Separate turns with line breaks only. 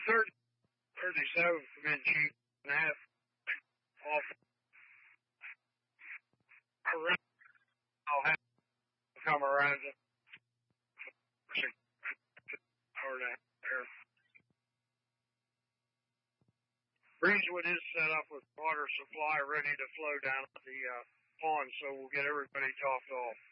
37 been cheap and a half off around. I'll have to come around to or that there. Breezewood is set up with water supply ready to flow down at the pond, so we'll get everybody topped off.